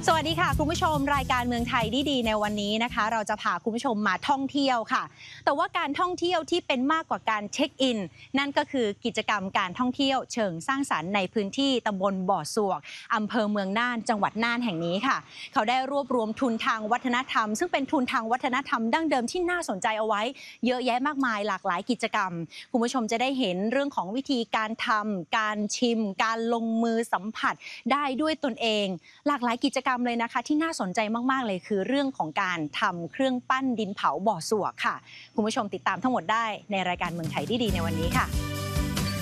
สวัสดีค่ะคุณผู้ชมรายการเมืองไทยดีในวันนี้นะคะเราจะพาคุณผู้ชมมาท่องเที่ยวค่ะแต่ว่าการท่องเที่ยวที่เป็นมากกว่าการเช็คอินนั่นก็คือกิจกรรมการท่องเที่ยวเชิงสร้างสรรค์ในพื้นที่ตำบลบ่อสวกอำเภอเมืองน่านจังหวัดน่านแห่งนี้ค่ะเขาได้รวบรวมทุนทางวัฒนธรรมซึ่งเป็นทุนทางวัฒนธรรมดั้งเดิมที่น่าสนใจเอาไว้เยอะแยะมากมายหลากหลายกิจกรรมคุณผู้ชมจะได้เห็นเรื่องของวิธีการทำการชิมการลงมือสัมผัสได้ด้วยตนเองหลากหลายกิจกรรมเลยนะคะที่น่าสนใจมากๆเลยคือเรื่องของการทำเครื่องปั้นดินเผาบ่อสวกค่ะคุณผู้ชมติดตามทั้งหมดได้ในรายการเมืองไทยดีในวันนี้ค่ะ